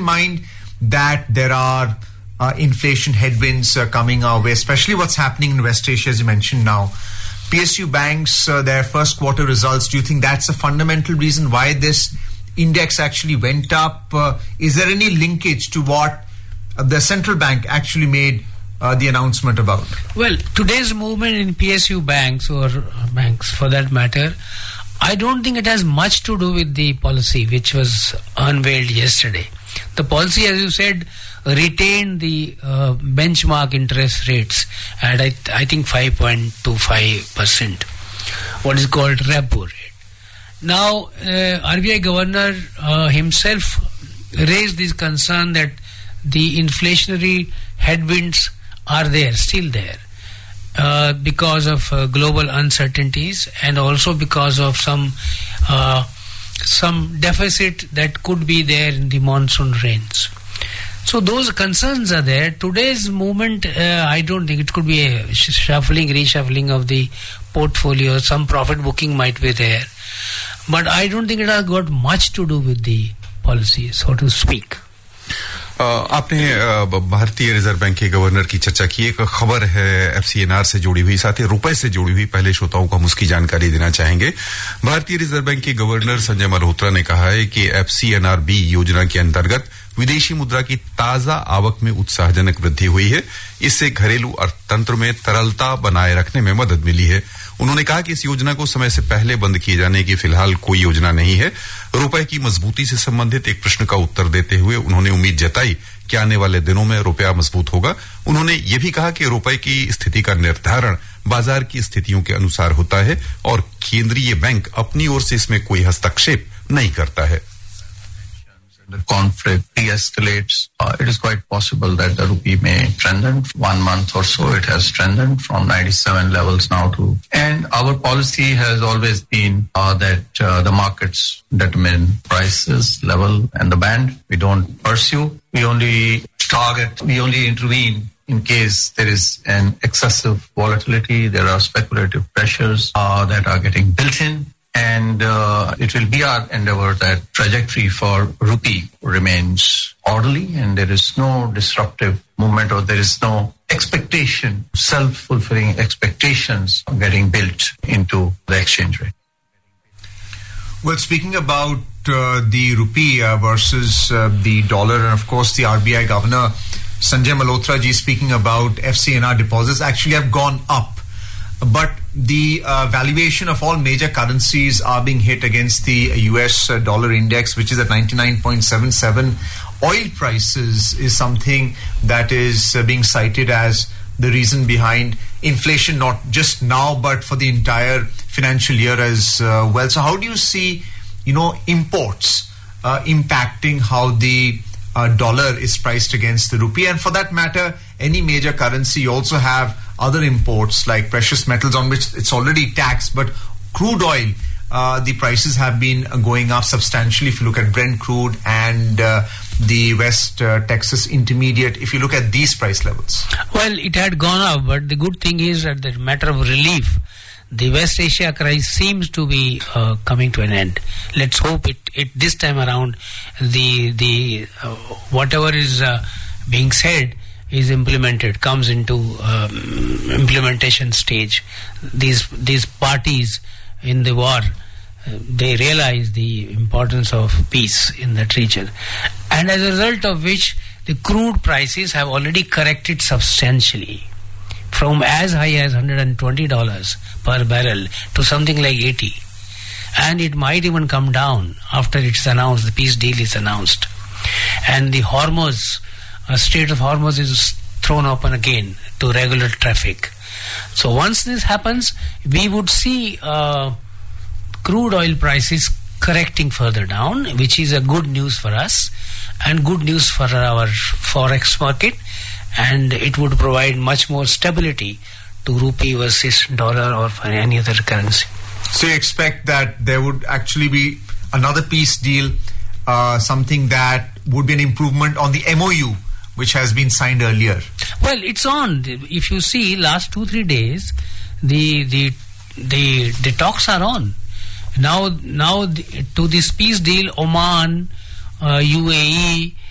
mind that there are inflation headwinds coming our way, especially what's happening in West Asia, as you mentioned now. PSU banks, their first quarter results, do you think that's a fundamental reason why this index actually went up? Is there any linkage to what the central bank actually made the announcement about? Well, today's movement in PSU banks, or banks for that matter, I don't think it has much to do with the policy which was unveiled yesterday. The policy, as you said, retained the benchmark interest rates at I think 5.25%, what is called repo rate. Now, RBI governor himself raised this concern that the inflationary headwinds are still there, because of global uncertainties, and also because of some deficit that could be there in the monsoon rains. So those concerns are there. Today's movement, I don't think it could be a reshuffling of the portfolio. Some profit booking might be there, but I don't think it has got much to do with the policy, so to speak. आपने भारतीय reserve bank के governor की चर्चा की. एक खबर है FCNR से जुड़ी हुई, साथ ही रुपए से जुड़ी हुई. पहले श्रोताओं को हम उसकी जानकारी देना चाहेंगे. भारतीय रिजर्व बैंक के गवर्नर संजय मल्होत्रा ने कहा है कि FCNR-B योजना के अंतर्गत विदेशी मुद्रा की ताजा आवक में उत्साहजनक वृद्धि हुई है. इससे घरेलू अर्थतंत्र में तरलता बनाए रखने में मदद मिली है. उन्होंने कहा कि इस योजना को समय से पहले बंद किए जाने की फिलहाल कोई योजना नहीं है. रुपए की मजबूती से संबंधित एक प्रश्न का उत्तर देते हुए उन्होंने उम्मीद जताई कि आने वाले दिनों में रुपया मजबूत होगा. उन्होंने ये भी कहा कि रुपए की स्थिति का निर्धारण बाजार की स्थितियों के अनुसार होता है और केंद्रीय बैंक अपनी ओर से इसमें कोई हस्तक्षेप नहीं करता है. The conflict de-escalates, it is quite possible that the rupee may strengthen. 1 month or so it has strengthened from 97 levels now to, and our policy has always been that the markets determine prices, level and the band. We don't pursue, we only target, we only intervene in case there is an excessive volatility, there are speculative pressures that are getting built in. And it will be our endeavor that trajectory for rupee remains orderly and there is no disruptive movement or there is no expectation, self-fulfilling expectations getting built into the exchange rate. Well, speaking about the rupee versus the dollar, and of course the RBI governor Sanjay Malhotra ji speaking about FCNR deposits actually have gone up. But the valuation of all major currencies are being hit against the US dollar index, which is at 99.77. Oil prices is something that is being cited as the reason behind inflation, not just now, but for the entire financial year as well. So how do you see, imports impacting how the dollar is priced against the rupee? And for that matter, any major currency, you also have other imports like precious metals on which it's already taxed, but crude oil, the prices have been going up substantially. If you look at Brent crude and the West Texas Intermediate, if you look at these price levels. Well, it had gone up, but the good thing is that the matter of relief, the West Asia crisis seems to be coming to an end. Let's hope it this time around the whatever is being said is implemented, comes into implementation stage. These parties in the war, they realize the importance of peace in that region, and as a result of which the crude prices have already corrected substantially from as high as $120 per barrel to something like 80, and it might even come down after it's announced, the peace deal is announced, and the Hormuz Strait of Hormuz is thrown open again to regular traffic. So once this happens, we would see crude oil prices correcting further down, which is a good news for us and good news for our forex market, and it would provide much more stability to rupee versus dollar or for any other currency. So you expect that there would actually be another peace deal, something that would be an improvement on the MOU which has been signed earlier? Well, it's on. If you see, last 2-3 days, the talks are on. Now to this peace deal, Oman, UAE,